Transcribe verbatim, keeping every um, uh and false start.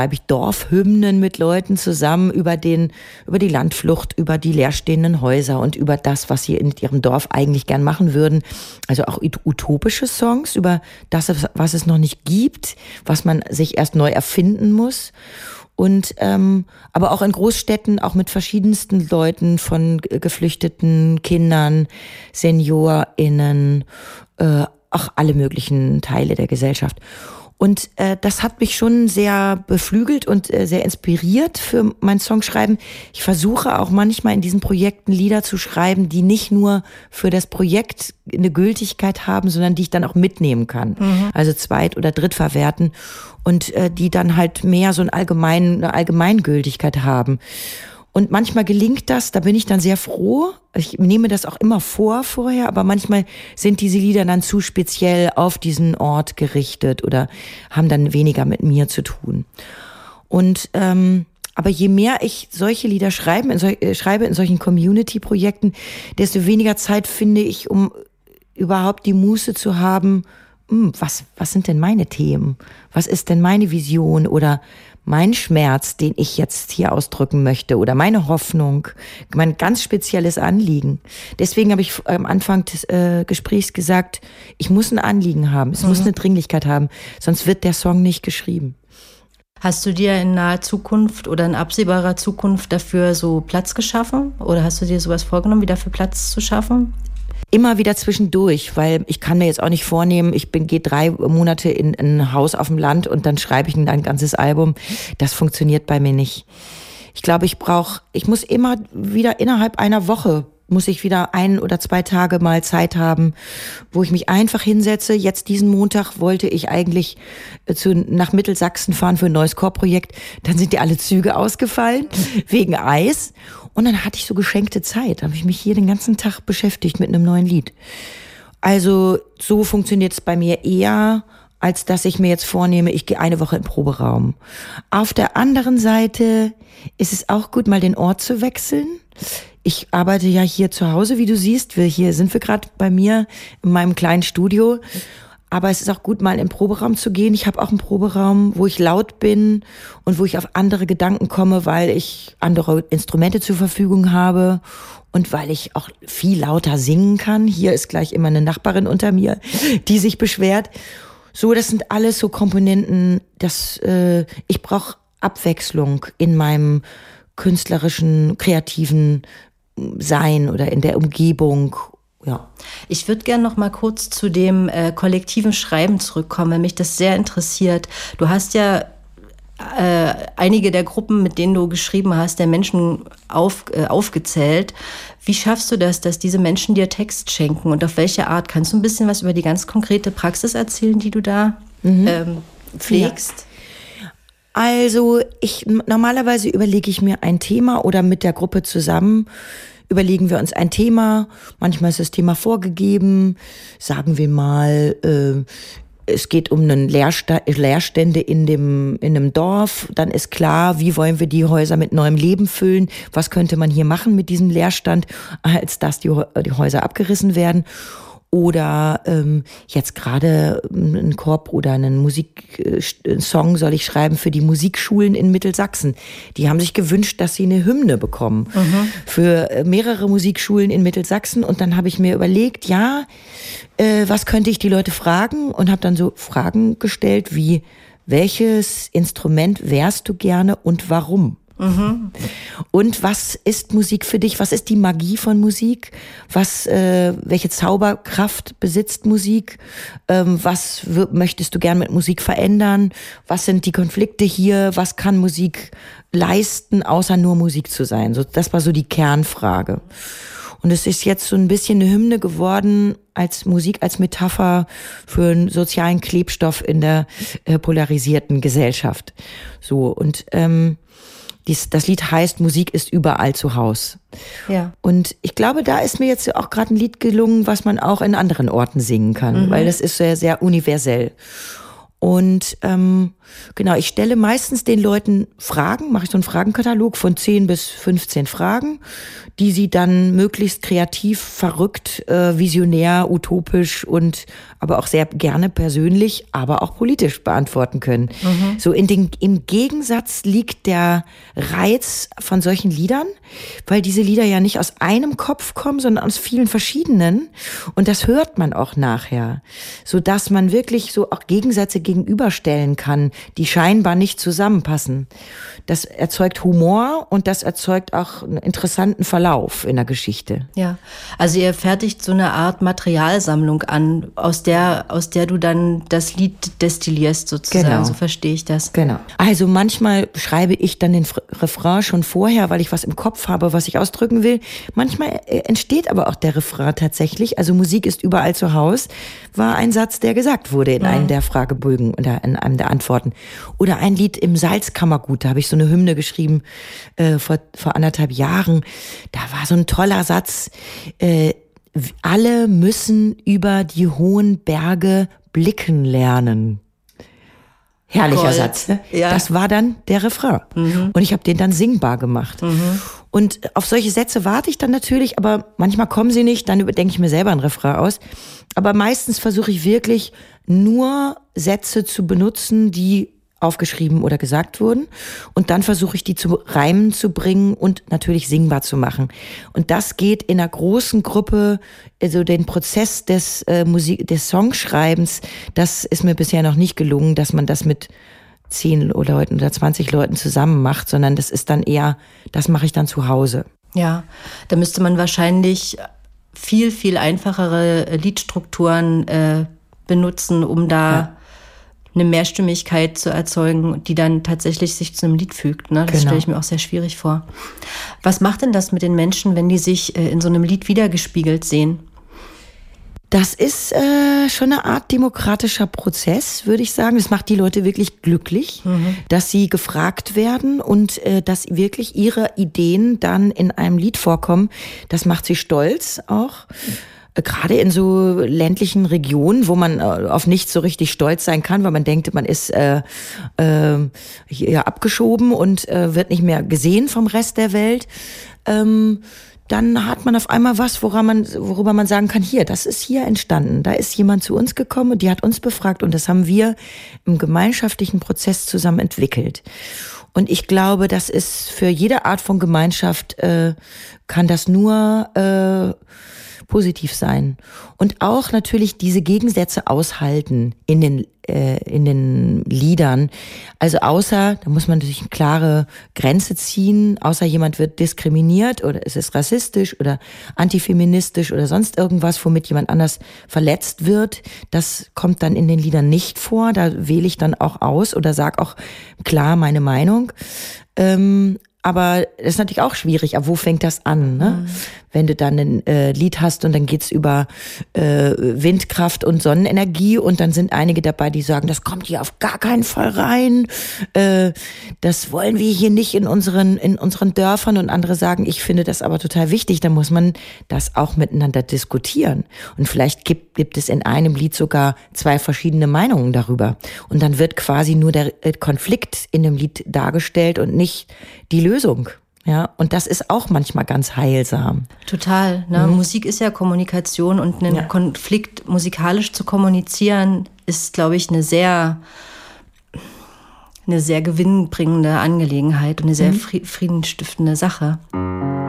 schreibe ich Dorfhymnen mit Leuten zusammen über den, über die Landflucht, über die leerstehenden Häuser und über das, was sie in ihrem Dorf eigentlich gern machen würden. Also auch utopische Songs über das, was es noch nicht gibt, was man sich erst neu erfinden muss. Und ähm, aber auch in Großstädten, auch mit verschiedensten Leuten, von geflüchteten Kindern, SeniorInnen, äh, auch alle möglichen Teile der Gesellschaft. Und äh, das hat mich schon sehr beflügelt und äh, sehr inspiriert für mein Songschreiben. Ich versuche auch manchmal in diesen Projekten Lieder zu schreiben, die nicht nur für das Projekt eine Gültigkeit haben, sondern die ich dann auch mitnehmen kann. Mhm. Also zweit- oder drittverwerten und äh, die dann halt mehr so ein allgemein, eine Allgemeingültigkeit haben. Und manchmal gelingt das, da bin ich dann sehr froh. Ich nehme das auch immer vor vorher, aber manchmal sind diese Lieder dann zu speziell auf diesen Ort gerichtet oder haben dann weniger mit mir zu tun. Und ähm, aber je mehr ich solche Lieder schreibe, in, sol- äh, schreibe in solchen Community-Projekten, desto weniger Zeit finde ich, um überhaupt die Muße zu haben, hm, was, was sind denn meine Themen? Was ist denn meine Vision oder mein Schmerz, den ich jetzt hier ausdrücken möchte oder meine Hoffnung, mein ganz spezielles Anliegen. Deswegen habe ich am Anfang des äh, Gesprächs gesagt, ich muss ein Anliegen haben, es mhm. muss eine Dringlichkeit haben, sonst wird der Song nicht geschrieben. Hast du dir in naher Zukunft oder in absehbarer Zukunft dafür so Platz geschaffen? Oder hast du dir sowas vorgenommen, wie dafür Platz zu schaffen? Immer wieder zwischendurch, weil ich kann mir jetzt auch nicht vornehmen, ich bin gehe drei Monate in, in ein Haus auf dem Land und dann schreibe ich ein, ein ganzes Album. Das funktioniert bei mir nicht. Ich glaube, ich brauche, ich muss immer wieder innerhalb einer Woche muss ich wieder ein oder zwei Tage mal Zeit haben, wo ich mich einfach hinsetze. Jetzt diesen Montag wollte ich eigentlich zu, nach Mittelsachsen fahren für ein neues Chorprojekt. Dann sind die alle Züge ausgefallen wegen Eis. Und dann hatte ich so geschenkte Zeit. Da habe ich mich hier den ganzen Tag beschäftigt mit einem neuen Lied. Also so funktioniert es bei mir eher, als dass ich mir jetzt vornehme, ich gehe eine Woche in den Proberaum. Auf der anderen Seite ist es auch gut, mal den Ort zu wechseln. Ich arbeite ja hier zu Hause, wie du siehst. Wir, hier sind wir gerade bei mir in meinem kleinen Studio. Aber es ist auch gut, mal in den Proberaum zu gehen. Ich habe auch einen Proberaum, wo ich laut bin und wo ich auf andere Gedanken komme, weil ich andere Instrumente zur Verfügung habe und weil ich auch viel lauter singen kann. Hier ist gleich immer eine Nachbarin unter mir, die sich beschwert. So, das sind alles so Komponenten, dass äh, ich brauche Abwechslung in meinem künstlerischen, kreativen Sein oder in der Umgebung. Ja. Ich würde gerne noch mal kurz zu dem äh, kollektiven Schreiben zurückkommen, weil mich das sehr interessiert. Du hast ja äh, einige der Gruppen, mit denen du geschrieben hast, der Menschen auf, äh, aufgezählt. Wie schaffst du das, dass diese Menschen dir Text schenken und auf welche Art? Kannst du ein bisschen was über die ganz konkrete Praxis erzählen, die du da mhm. ähm, pflegst? Ja. Also ich normalerweise überlege ich mir ein Thema oder mit der Gruppe zusammen überlegen wir uns ein Thema. Manchmal ist das Thema vorgegeben. Sagen wir mal, äh, es geht um einen Leersta- Leerstände in dem in einem Dorf. Dann ist klar, wie wollen wir die Häuser mit neuem Leben füllen? Was könnte man hier machen mit diesem Leerstand, als dass die, die Häuser abgerissen werden? Oder ähm, jetzt gerade ein Korb oder einen Musiksong soll ich schreiben für die Musikschulen in Mittelsachsen. Die haben sich gewünscht, dass sie eine Hymne bekommen mhm. für mehrere Musikschulen in Mittelsachsen. Und dann habe ich mir überlegt, ja, äh, was könnte ich die Leute fragen? Und habe dann so Fragen gestellt wie, welches Instrument wärst du gerne und warum? Mhm. Und was ist Musik für dich? Was ist die Magie von Musik? Was, äh, welche Zauberkraft besitzt Musik? Ähm, was w- möchtest du gern mit Musik verändern? Was sind die Konflikte hier? Was kann Musik leisten, außer nur Musik zu sein? So, das war so die Kernfrage. Und es ist jetzt so ein bisschen eine Hymne geworden als Musik, als Metapher für einen sozialen Klebstoff in der äh, polarisierten Gesellschaft. So, und ähm, Dies, das Lied heißt, Musik ist überall zu Haus. Ja. Und ich glaube, da ist mir jetzt auch gerade ein Lied gelungen, was man auch in anderen Orten singen kann, mhm. weil das ist sehr, sehr universell. Und ähm, Genau, ich stelle meistens den Leuten Fragen, mache ich so einen Fragenkatalog von zehn bis fünfzehn Fragen, die sie dann möglichst kreativ, verrückt, äh, visionär, utopisch und aber auch sehr gerne persönlich, aber auch politisch beantworten können. Mhm. So in den, im Gegensatz liegt der Reiz von solchen Liedern, weil diese Lieder ja nicht aus einem Kopf kommen, sondern aus vielen verschiedenen. Und das hört man auch nachher, so dass man wirklich so auch Gegensätze gegenüberstellen kann, die scheinbar nicht zusammenpassen. Das erzeugt Humor und das erzeugt auch einen interessanten Verlauf in der Geschichte. Ja, also ihr fertigt so eine Art Materialsammlung an, aus der, aus der du dann das Lied destillierst sozusagen, genau. So verstehe ich das. Genau. Also manchmal schreibe ich dann den Refrain schon vorher, weil ich was im Kopf habe, was ich ausdrücken will. Manchmal entsteht aber auch der Refrain tatsächlich. Also Musik ist überall zu Hause, war ein Satz, der gesagt wurde in mhm. einem der Fragebögen oder in einem der Antworten. Oder ein Lied im Salzkammergut, da habe ich so eine Hymne geschrieben äh, vor, vor anderthalb Jahren. Da war so ein toller Satz, äh, alle müssen über die hohen Berge blicken lernen. Herrlicher Gold. Satz. Ne? Ja. Das war dann der Refrain. Mhm. Und ich habe den dann singbar gemacht. Mhm. Und auf solche Sätze warte ich dann natürlich, aber manchmal kommen sie nicht, dann denke ich mir selber einen Refrain aus. Aber meistens versuche ich wirklich nur Sätze zu benutzen, die aufgeschrieben oder gesagt wurden. Und dann versuche ich, die zu Reimen zu bringen und natürlich singbar zu machen. Und das geht in einer großen Gruppe, also den Prozess des äh, Musik, des Songschreibens, das ist mir bisher noch nicht gelungen, dass man das mit zehn Leuten oder zwanzig Leuten zusammen macht, sondern das ist dann eher, das mache ich dann zu Hause. Ja, da müsste man wahrscheinlich viel, viel einfachere Liedstrukturen äh, benutzen, um da ja. eine Mehrstimmigkeit zu erzeugen, die dann tatsächlich sich zu einem Lied fügt. Ne? Das genau. stelle ich mir auch sehr schwierig vor. Was macht denn das mit den Menschen, wenn die sich äh, in so einem Lied wiedergespiegelt sehen? Das ist äh, schon eine Art demokratischer Prozess, würde ich sagen. Das macht die Leute wirklich glücklich, mhm. dass sie gefragt werden und äh, dass wirklich ihre Ideen dann in einem Lied vorkommen. Das macht sie stolz auch. Gerade in so ländlichen Regionen, wo man auf nichts so richtig stolz sein kann, weil man denkt, man ist äh, äh, hier abgeschoben und äh, wird nicht mehr gesehen vom Rest der Welt, ähm, dann hat man auf einmal was, woran man, worüber man sagen kann, hier, das ist hier entstanden. Da ist jemand zu uns gekommen und die hat uns befragt und das haben wir im gemeinschaftlichen Prozess zusammen entwickelt. Und ich glaube, das ist für jede Art von Gemeinschaft, äh, kann das nur äh, positiv sein. Und auch natürlich diese Gegensätze aushalten in den äh, in den Liedern. Also außer, da muss man natürlich eine klare Grenze ziehen, außer jemand wird diskriminiert oder es ist rassistisch oder antifeministisch oder sonst irgendwas, womit jemand anders verletzt wird. Das kommt dann in den Liedern nicht vor. Da wähle ich dann auch aus oder sage auch klar meine Meinung. Ähm, Aber das ist natürlich auch schwierig. Aber wo fängt das an, ne? Mhm. Wenn du dann ein äh, Lied hast und dann geht's über äh, Windkraft und Sonnenenergie und dann sind einige dabei, die sagen, das kommt hier auf gar keinen Fall rein. Äh, das wollen wir hier nicht in unseren in unseren Dörfern. Und andere sagen, ich finde das aber total wichtig. Da muss man das auch miteinander diskutieren. Und vielleicht gibt gibt es in einem Lied sogar zwei verschiedene Meinungen darüber. Und dann wird quasi nur der Konflikt in dem Lied dargestellt und nicht die Lösung. Ja, und das ist auch manchmal ganz heilsam. Total. Ne? Mhm. Musik ist ja Kommunikation und einen ja. Konflikt musikalisch zu kommunizieren ist, glaube ich, eine sehr, eine sehr gewinnbringende Angelegenheit und eine sehr mhm. friedensstiftende Sache.